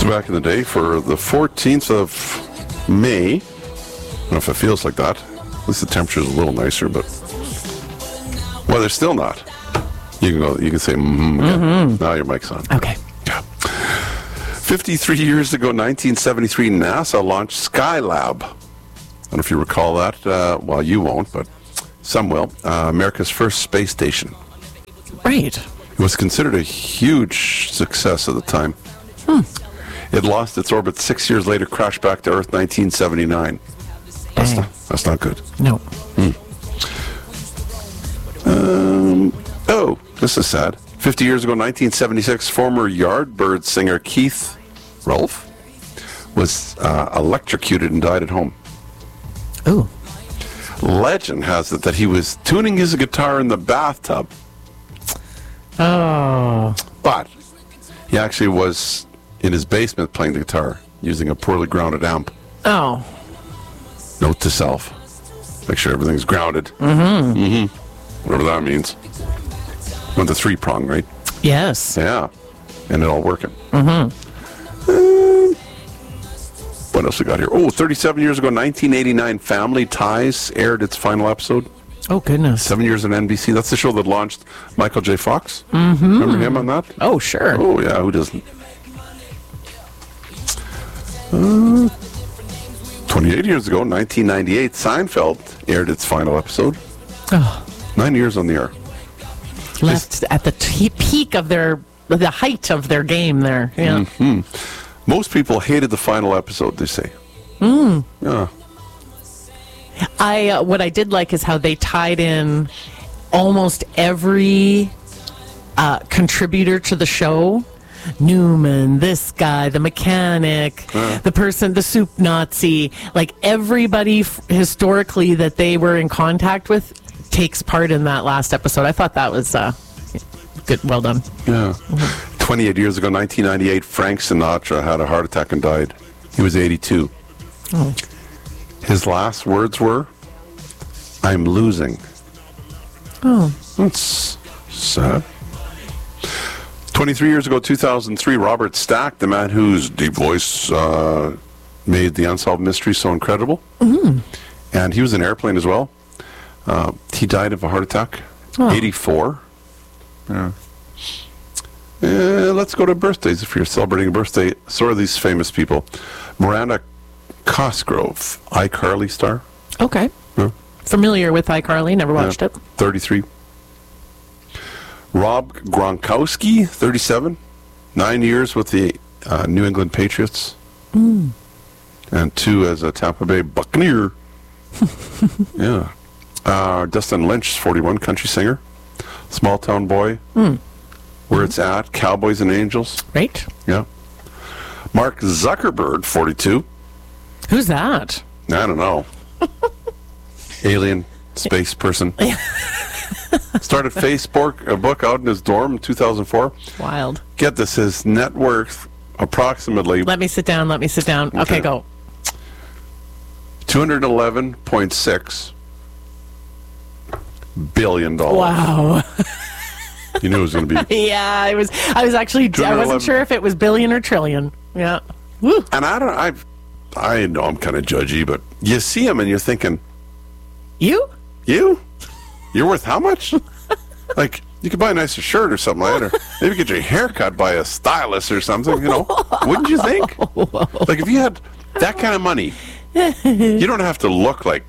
So back in the day, for the 14th of May, I don't know if it feels like that. At least the temperature's a little nicer, but well, they're still not. You can go. You can say again. Now your mic's on. Okay. Yeah. 53 years ago, 1973, NASA launched Skylab. I don't know if you recall that. Well, you won't, but some will. America's first space station. Right. It was considered a huge success at the time. It lost its orbit 6 years later, crashed back to Earth 1979. That's not good. No. Oh, this is sad. 50 years ago, 1976, former Yardbirds singer Keith Rolfe was electrocuted and died at home. Ooh. Legend has it that he was tuning his guitar in the bathtub. Oh. But he actually was in his basement playing the guitar using a poorly grounded amp. Oh. Note to self. Make sure everything's grounded. Whatever that means. Went the three-prong, right? Yes. Yeah. And it all working. What else we got here? Oh, 37 years ago, 1989, Family Ties aired its final episode. Oh, goodness. 7 years on NBC. That's the show that launched Michael J. Fox. Remember him on that? Oh, sure. Oh, yeah. Who doesn't? 28 years ago, 1998, Seinfeld aired its final episode. Oh. 9 years on the air. Left at the peak of the height of their game there. Yeah. Most people hated the final episode, they say. Yeah. What I did like is how they tied in almost every contributor to the show. Newman, this guy, the mechanic, the person, the soup Nazi, like everybody historically that they were in contact with takes part in that last episode. I thought that was good. Well done. Yeah. 28 years ago, 1998, Frank Sinatra had a heart attack and died. He was 82. Oh. His last words were, "I'm losing." Oh. That's sad. 23 years ago, 2003, Robert Stack, the man whose deep voice made the Unsolved Mystery so incredible, and he was in Airplane as well. He died of a heart attack, 84. Yeah. Let's go to birthdays if you're celebrating a birthday. So are these famous people. Miranda Cosgrove, iCarly star. Okay. Yeah. Familiar with iCarly, never watched it. 33. Rob Gronkowski, 37. 9 years with the New England Patriots. And 2 as a Tampa Bay Buccaneer. Yeah. Dustin Lynch, 41, country singer. Small Town Boy. Where It's At, Cowboys and Angels. Right. Yeah. Mark Zuckerberg, 42. Who's that? I don't know. Alien space person. Started Facebook, a book out in his dorm in 2004. Wild. Get this, his net worth approximately Let me sit down. Okay, go. $211.6 billion. Wow. You knew it was going to be. Yeah, I was actually, I wasn't sure if it was billion or trillion. Yeah. Woo. And I know I'm kind of judgy, but you see him and you're thinking, You? you're worth how much? Like, you could buy a nicer shirt or something like that, or maybe get your hair cut by a stylist or something, wouldn't you think? Like, if you had that kind of money, you don't have to look like,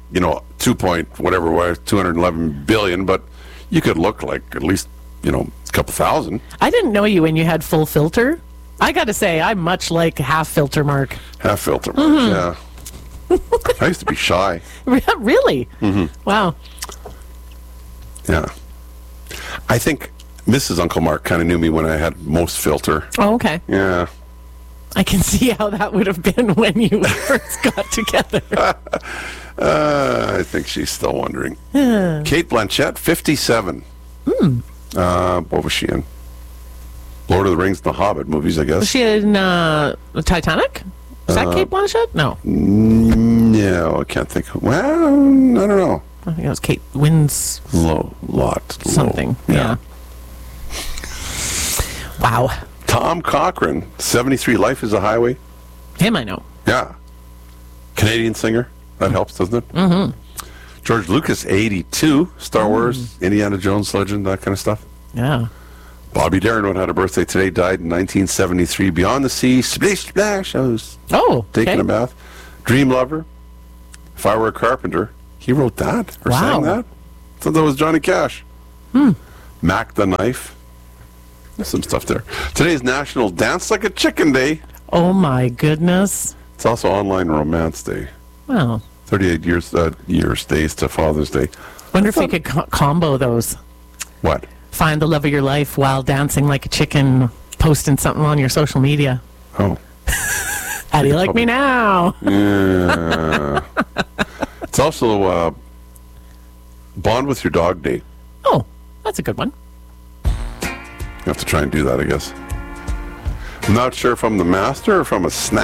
211 billion, but you could look like at least, a couple thousand. I didn't know you when you had full filter. I got to say, I'm much like half filter Mark. Half filter mark, yeah. I used to be shy. Really? Wow. Yeah. I think Mrs. Uncle Mark kind of knew me when I had most filter. Oh, okay. Yeah. I can see how that would have been when you first got together. I think she's still wondering. Kate Blanchett, 57. What was she in? Lord of the Rings and The Hobbit movies, I guess. Was she in Titanic? Is that Kate Blanchett? No. No, I can't think. Well, I don't know. I think it was Kate Winslet. Lot. Something. Yeah. Wow. Tom Cochrane, 73, Life is a Highway. Him I know. Yeah. Canadian singer. That helps, doesn't it? Mm-hmm. George Lucas, 82, Star Wars, Indiana Jones legend, that kind of stuff. Yeah. Bobby Darin had a birthday today, died in 1973. Beyond the Sea, Splish Splash. I was taking a bath. Dream Lover. If I Were a Carpenter. He wrote that or sang that. I thought that was Johnny Cash. Mac the Knife. There's some stuff there. Today's National Dance Like a Chicken Day. Oh my goodness. It's also Online Romance Day. Wow. 38 days to Father's Day. Wonder if you could combo those. What? Find the love of your life while dancing like a chicken, posting something on your social media. Oh. How do you like me now? Yeah. It's also Bond with Your Dog Day. Oh, that's a good one. You have to try and do that, I guess. I'm not sure if I'm the master or if I'm a snack.